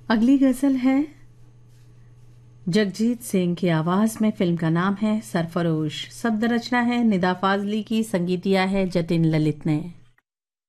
अगली गजल है जगजीत सिंह की आवाज में। फिल्म का नाम है सरफरोश। शब्द रचना है निदा फाजली की, संगीतिया है जतिन ललित ने।